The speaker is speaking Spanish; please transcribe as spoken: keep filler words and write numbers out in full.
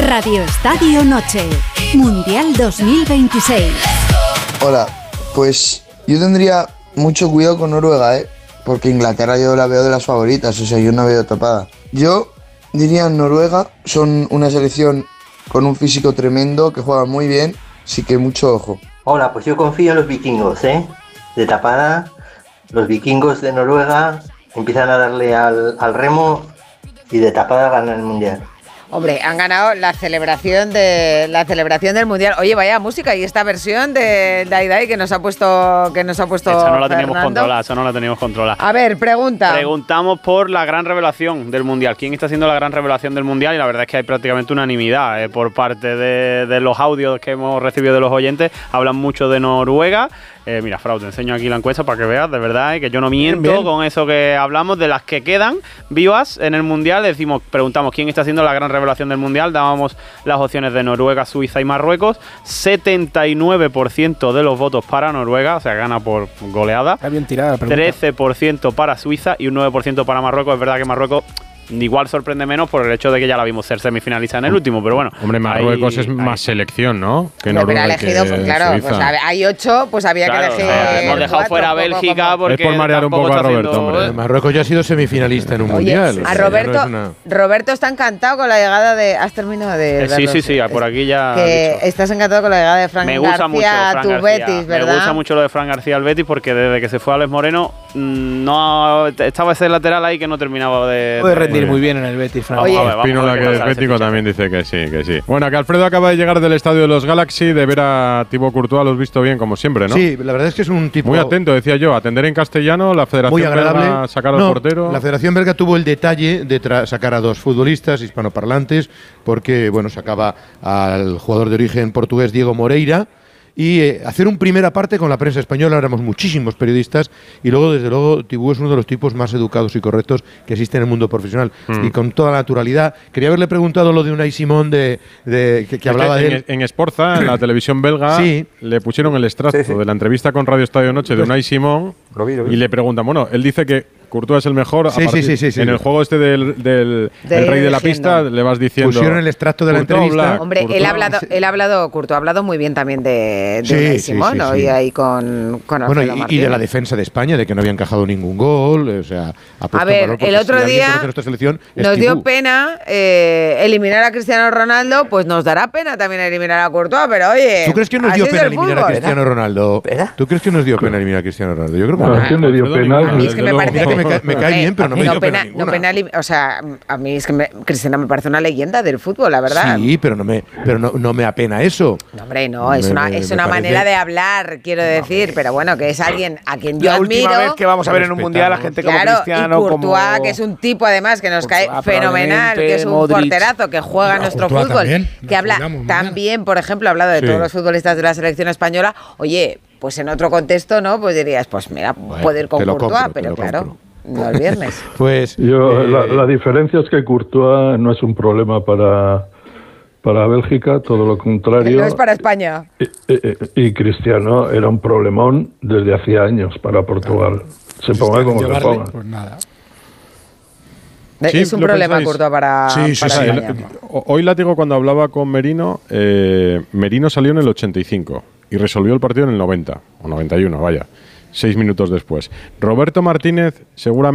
Radio Estadio Noche, Mundial dos mil veintiséis. Hola, pues yo tendría mucho cuidado con Noruega, ¿eh? Porque Inglaterra yo la veo de las favoritas, o sea, yo no veo tapada. Yo diría Noruega, son una selección con un físico tremendo, que juega muy bien, así que mucho ojo. Hola, pues yo confío en los vikingos, ¿eh? De tapada, los vikingos de Noruega empiezan a darle al, al remo y de tapada ganan el mundial. Hombre, han ganado la celebración de la celebración del mundial. Oye, vaya música y esta versión de Dai Dai que nos ha puesto que nos ha puesto Esa no la teníamos Fernando. controlada, esa no la teníamos controlada. A ver, pregunta. Preguntamos por la gran revelación del mundial. ¿Quién está haciendo la gran revelación del mundial? Y la verdad es que hay prácticamente unanimidad eh, por parte de, de los audios que hemos recibido de los oyentes. Hablan mucho de Noruega. Eh, mira, Frau, te enseño aquí la encuesta para que veas, de verdad, eh, que yo no miento bien, bien. con eso que hablamos. De las que quedan vivas en el mundial, decimos, preguntamos quién está haciendo la gran revelación del mundial. Dábamos las opciones de Noruega, Suiza y Marruecos. setenta y nueve por ciento de los votos para Noruega, o sea, gana por goleada. Está bien tirada la pregunta. trece por ciento para Suiza y un nueve por ciento para Marruecos. Es verdad que Marruecos igual sorprende menos por el hecho de que ya la vimos ser semifinalista en el último, pero bueno. Hombre, Marruecos ahí, es más ahí. selección, ¿no? Que Noruega, hubiera elegido, que pues claro, Suiza. Pues hay ocho, pues había claro, que elegir. No, hemos dejado cuatro, fuera a Bélgica como, porque. Es por marear un poco a Roberto, haciendo, hombre. Marruecos ya ha sido semifinalista en un Oye, mundial. A Roberto, no una... Roberto está encantado con la llegada de. ¿Has terminado de.? Eh, sí, sí, sí, por aquí ya. Que estás encantado con la llegada de Fran me gusta García mucho, Fran a tu García. Betis, ¿verdad? Me gusta mucho lo de Fran García al Betis porque desde que se fue a Alex Moreno no estaba ese lateral ahí que no terminaba de. Puede rendir muy bien en el Betis, Fran. Oye, Espínola, que es bético, también dice que sí, que sí. Bueno, que Alfredo acaba de llegar del estadio de los Galaxy, de ver a Thibaut Courtois, lo has visto bien, como siempre, ¿no? Sí, la verdad es que es un tipo… Muy atento, decía yo, atender en castellano, la Federación muy agradable. Belga sacar al no, portero… La Federación Belga tuvo el detalle de sacar a dos futbolistas hispanoparlantes, porque, bueno, sacaba al jugador de origen portugués Diego Moreira, y eh, hacer un primera parte con la prensa española, éramos muchísimos periodistas, y luego, desde luego, Thibaut es uno de los tipos más educados y correctos que existe en el mundo profesional, mm. y con toda la naturalidad. Quería haberle preguntado lo de Unai Simón, de, de, que, que hablaba que de en, él. En Esforza, en la televisión belga, sí. le pusieron el extracto sí, sí. de la entrevista con Radio Estadio Noche de Unai Simón, lo vi, lo vi. Y le preguntan, bueno, él dice que Courtois es el mejor. Sí, sí, sí, sí, sí. En el juego este del, del de el rey de la pista le vas diciendo… Pusieron el extracto de la Courtois entrevista. Black, Hombre, Courtois. él ha hablado, él ha hablado, Courtois ha hablado muy bien también de, de sí, Unai sí, Simón, sí, ¿no? sí. Y ahí con, con Bueno, Alfredo y, Martínez. y de la defensa de España, de que no había encajado ningún gol. O sea, a ver, el otro si día nos dio pena eh, eliminar a Cristiano Ronaldo, pues nos dará pena también eliminar a Courtois, pero oye… ¿Tú crees que nos dio pena eliminar fútbol? a Cristiano Ronaldo? ¿Verdad? ¿Tú crees que nos dio pena eliminar a Cristiano Ronaldo? Yo creo que no. no. ¿Quién le dio pena? A mí es que me parece… Mira que me, ca me cae bien, pero no me dio pena, pena no pena, o sea, a mí es que me, Cristiano me parece una leyenda del fútbol, la verdad. Sí, pero no me, pero no, no me apena eso. No, hombre, no, es me, una, es una manera de hablar, quiero decir, pero bueno, que es alguien a quien yo la admiro. La última vez que vamos a ver en un mundial a gente claro, como Cristiano, y Courtois, como… que es un tipo además que nos Courtois, cae fenomenal, que es un Modric. porterazo, que juega a nuestro Courtois fútbol, también, que habla también, por ejemplo, ha hablado de sí. todos los futbolistas de la selección española. Oye, pues en otro contexto, ¿no? Pues dirías, pues mira, bueno, puede ir con Courtois, compro, pero claro… Compro. No el viernes. Pues yo eh, la, la diferencia es que Courtois no es un problema para para Bélgica, todo lo contrario. No es para España. Y, y, y Cristiano era un problemón desde hacía años para Portugal. Se ponga como se ponga. Pues nada. Sí, es un problema Courtois para, sí, sí, para sí, España. El, hoy Látigo, cuando hablaba con Merino, eh, Merino salió en el ochenta y cinco y resolvió el partido en el noventa, o noventa y uno, vaya, seis minutos después. Roberto Martínez seguramente